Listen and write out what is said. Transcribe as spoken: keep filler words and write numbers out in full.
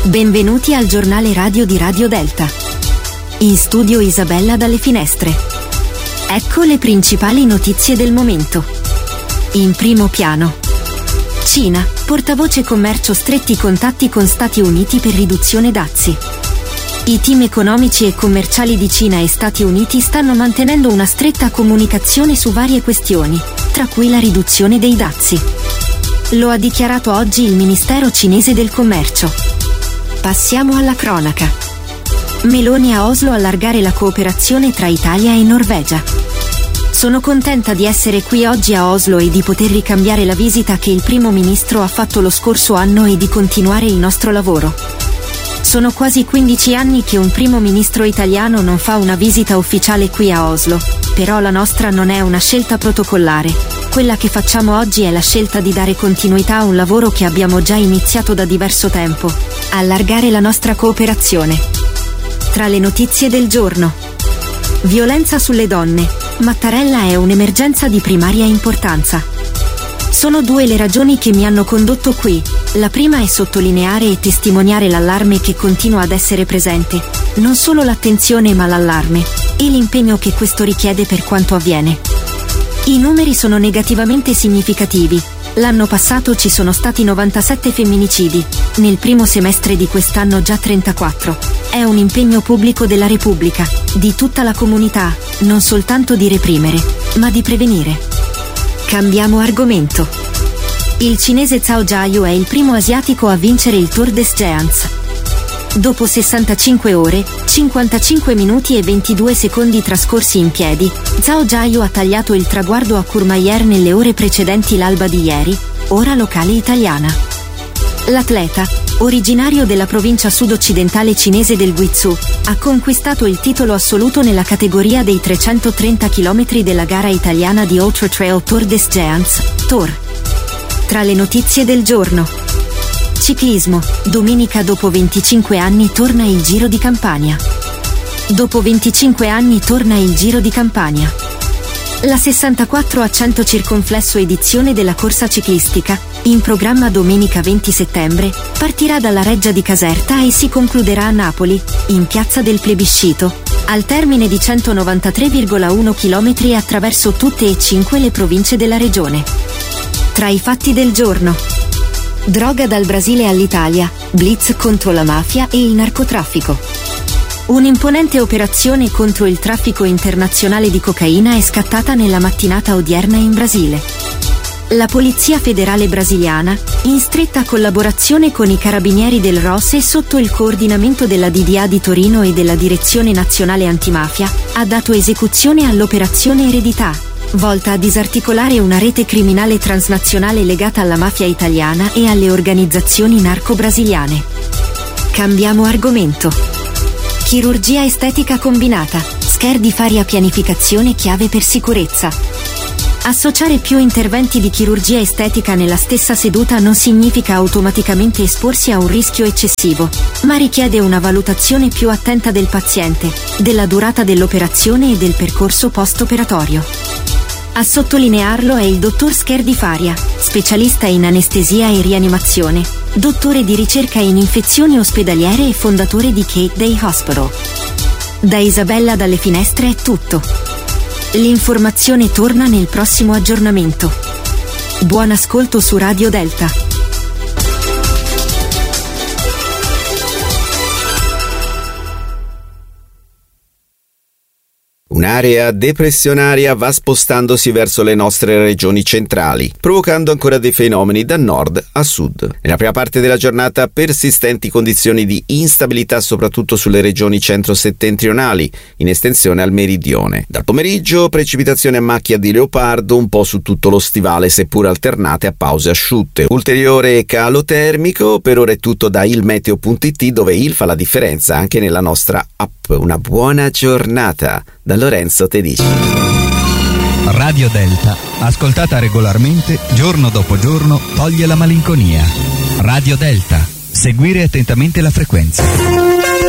Benvenuti al giornale radio di Radio Delta. In studio Isabella dalle Finestre. Ecco le principali notizie del momento. In primo piano. Cina, portavoce commercio stretti contatti con Stati Uniti per riduzione dazi. I team economici e commerciali di Cina e Stati Uniti stanno mantenendo una stretta comunicazione su varie questioni, tra cui la riduzione dei dazi. Lo ha dichiarato oggi il Ministero cinese del Commercio. Passiamo alla cronaca. Meloni a Oslo allargare la cooperazione tra Italia e Norvegia. Sono contenta di essere qui oggi a Oslo e di poter ricambiare la visita che il primo ministro ha fatto lo scorso anno e di continuare il nostro lavoro. Sono quasi quindici anni che un primo ministro italiano non fa una visita ufficiale qui a Oslo, però la nostra non è una scelta protocollare. Quella che facciamo oggi è la scelta di dare continuità a un lavoro che abbiamo già iniziato da diverso tempo, allargare la nostra cooperazione. Tra le notizie del giorno. Violenza sulle donne. Mattarella è un'emergenza di primaria importanza. Sono due le ragioni che mi hanno condotto qui. La prima è sottolineare e testimoniare l'allarme che continua ad essere presente, non solo l'attenzione ma l'allarme, e l'impegno che questo richiede per quanto avviene. I numeri sono negativamente significativi. L'anno passato ci sono stati novantasette femminicidi, nel primo semestre di quest'anno già trentaquattro. È un impegno pubblico della Repubblica, di tutta la comunità, non soltanto di reprimere, ma di prevenire. Cambiamo argomento. Il cinese Zhao Jiayu è il primo asiatico a vincere il Tour des Géants. Dopo sessantacinque ore, cinquantacinque minuti e ventidue secondi trascorsi in piedi, Zhao Jiayu ha tagliato il traguardo a Courmayeur nelle ore precedenti l'alba di ieri, ora locale italiana. L'atleta, originario della provincia sud-occidentale cinese del Guizhou, ha conquistato il titolo assoluto nella categoria dei trecentotrenta chilometri della gara italiana di Ultra Trail Tour des Géants, Tour. Tra le notizie del giorno. Ciclismo, domenica dopo venticinque anni torna il Giro di Campania. Dopo venticinque anni torna il Giro di Campania. La sessantaquattro a cento circonflesso edizione della corsa ciclistica, in programma domenica venti settembre, partirà dalla Reggia di Caserta e si concluderà a Napoli, in Piazza del Plebiscito, al termine di centonovantatré virgola uno chilometri attraverso tutte e cinque le province della regione. Tra i fatti del giorno. Droga dal Brasile all'Italia, blitz contro la mafia e il narcotraffico. Un'imponente operazione contro il traffico internazionale di cocaina è scattata nella mattinata odierna in Brasile. La Polizia Federale brasiliana, in stretta collaborazione con i Carabinieri del R O S e sotto il coordinamento della D D A di Torino e della Direzione Nazionale Antimafia, ha dato esecuzione all'operazione Eredità, volta a disarticolare una rete criminale transnazionale legata alla mafia italiana e alle organizzazioni narco-brasiliane. Cambiamo argomento. Chirurgia estetica combinata, Scher di Faria pianificazione chiave per sicurezza. Associare più interventi di chirurgia estetica nella stessa seduta non significa automaticamente esporsi a un rischio eccessivo, ma richiede una valutazione più attenta del paziente, della durata dell'operazione e del percorso post-operatorio. A sottolinearlo è il dottor Scher di Faria, specialista in anestesia e rianimazione, dottore di ricerca in infezioni ospedaliere e fondatore di Kate Day Hospital. Da Isabella dalle Finestre è tutto. L'informazione torna nel prossimo aggiornamento. Buon ascolto su Radio Delta. Un'area depressionaria va spostandosi verso le nostre regioni centrali, provocando ancora dei fenomeni da nord a sud. Nella prima parte della giornata persistenti condizioni di instabilità soprattutto sulle regioni centro-settentrionali, in estensione al meridione. Dal pomeriggio precipitazioni a macchia di leopardo un po' su tutto lo stivale, seppur alternate a pause asciutte. Ulteriore calo termico, per ora è tutto da ilmeteo punto it, dove il fa la differenza anche nella nostra app. Una buona giornata da Lorenzo Tedici. Radio Delta, ascoltata regolarmente, giorno dopo giorno, toglie la malinconia. Radio Delta, seguire attentamente la frequenza.